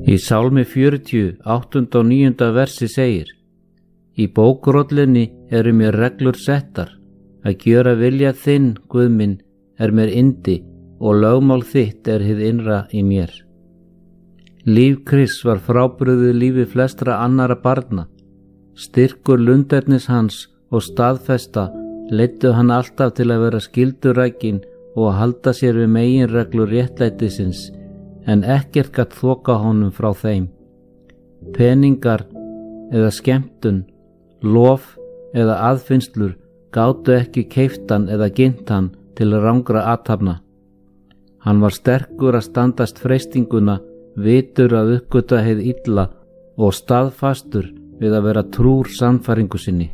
Í Sálmi 40, 8. og 9. versi segir: Í bókrollinni eru mér reglur settar, að gjöra vilja þinn, Guð minn, er mér yndi og lögmál þitt er hið innra í mér. Líf Krists var frábrugðið lífi flestra annara barna. Styrkur lundefnis hans og staðfesta leiddu hann alltaf til að vera skyldurækin og að halda sér við meginreglur réttlætisins, en ekkert gat þoka honum frá þeim. Peningar eða skemmtun, lof eða aðfinnslur gátu ekki keypt hann eða ginnt hann til rangra athafna. Hann var sterkur að standast freistinguna, vitur að uppgötva hið illa og staðfastur við að vera trúr sannfæringu sinni.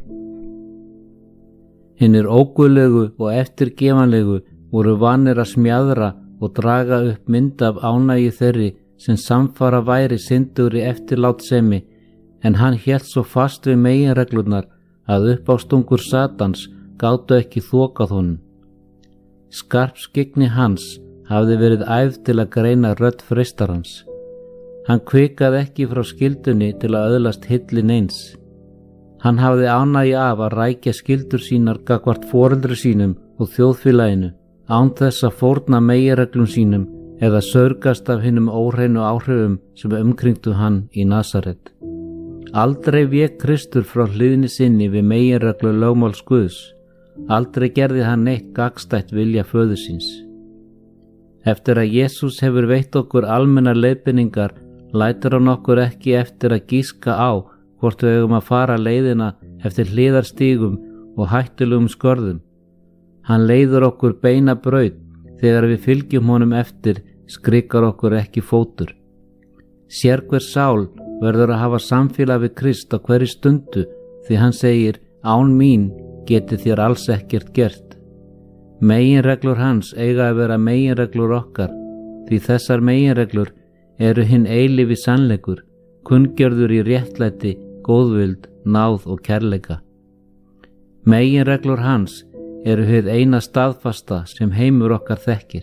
Hinnir óguðlegu og eftirgefanlegu voru vanir að smjaðra og draga upp mynd af ánægju þeirri sem samfara væri syndugri eftirlátsemi, en hann hélt svo fast við meginreglurnar að uppástungur Satans gátu ekki þokað honum. Skarpskyggni hans hafði verið æfð til að greina rödd freistarans. Hann hvikaði ekki frá skyldunni til að öðlast hillin eins. Hann hafði ánægju af að rækja skyldur sínar gagnvart foreldri sínum og þjóðfélaginu, án þess að fórna meginreglum sínum eða saurgast af hinum óhreinu áhrifum sem umkringdu hann í Nasaret. Aldrei vék Kristur frá hliðinni sinni við meginreglu lögmáls Guðs. Aldrei gerði hann neitt gagnstætt vilja föður síns. Eftir að Jesús hefur veitt okkur almennar leiðbeiningar, lætur hann okkur ekki eftir að gíska á hvort við eigum að fara leiðina eftir hliðarstígum og hættulegum skörðum. Hann leiður okkur beina braut, þegar við fylgjum honum eftir skrikar okkur ekki fótur. Sérhver sál verður að hafa samfélag við Krist á hverri stundu, því hann segir: án mín getið þér alls ekkert gert. Meginreglur hans eiga að vera meginreglur okkar, því þessar meginreglur eru hinn eilífi sannleikur, kunngjörður í réttlæti, góðvild, náð og kærleika. Meginreglur hans eru hið eina staðfasta sem heimur okkar þekkir.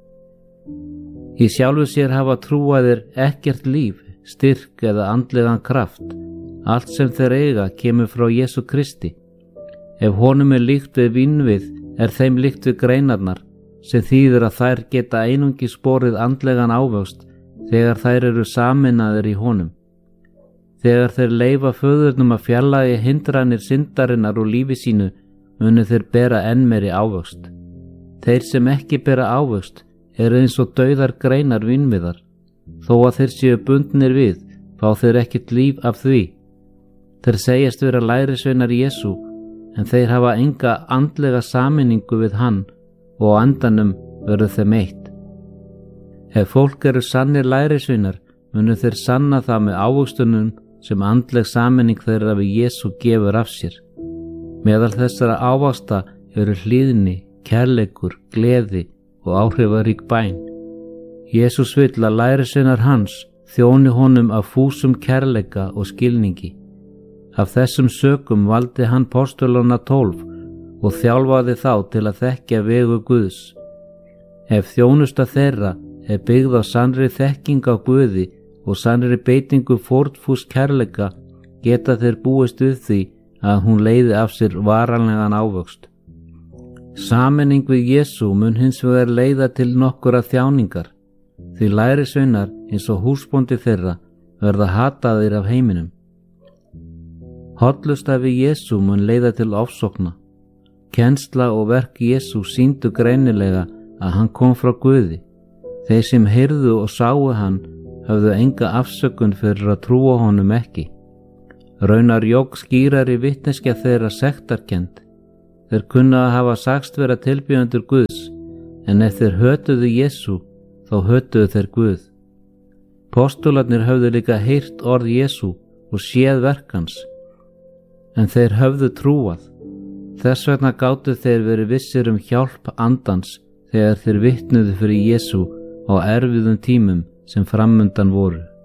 Í sjálfu sér hafa trúaðir ekkert líf, styrk eða andlegan kraft. Allt sem þeir eiga kemur frá Jesú Kristi. Ef honum er líkt við vínvið, er þeim líkt við greinarnar, sem þýðir að þær geta einungis borið andlegan ávöxt þegar þær eru sameinaðir í honum. Þegar þeir leyfa föðurnum að fjarlægja hindranir syndarinnar úr lífi sínu, munu þeir bera enn meiri ávöxt. Þeir sem ekki bera ávöxt eru eins og dauðar greinar vínviðar. Þó að þeir séu bundnir við, fá þeir ekkert líf af því. Þeir segjast vera lærisveinar Jesú, en þeir hafa enga andlega sameiningu við hann og á endanum verður þeim eitt. Ef fólk eru sannir lærisveinar, munu þeir sanna það með ávöxtunum sem andleg sameining þeirra við Jesú gefur af sér. Meðal þessara ávaxta eru hlýðni, kærleikur, gleði og áhrifarík bæn. Jesús vill að lærisveinar hans þjóni honum af fúsum kærleika og skilningi. Af þessum sökum valdi hann postulana 12 og þjálfaði þá til að þekkja vegu Guðs. Ef þjónusta þeirra er byggð á sannri þekking á Guði og sannri beitingu fórnfús kærleika, geta þeir búist við því að hún leiði af sér varanlegan ávöxt. Sameining við Jesú mun hins vegar leiða til nokkura þjáningar, því lærisveinar eins og húsbóndi þeirra verða hataðir af heiminum. Hollusta við Jesú mun leiða til ofsókna. Kennsla og verk Jesú sýndu greinilega að hann kom frá Guði. Þeir sem heyrðu og sáu hann höfðu enga afsökun fyrir að trúa honum ekki. Raunar jók skýrari vitneskja þeirra sektarkennd. Þeir kunna að hafa sagst vera tilbjóðendur Guðs, en ef þeir hötuðu Jesú, þá hötuðu þeir Guð. Postularnir höfðu líka heyrt orð Jesú og séð verk hans, en þeir höfðu trúað. Þess vegna gátu þeir verið vissir hjálp andans þegar þeir vitnuðu fyrir Jesú á erfiðum tímum sem framundan voru.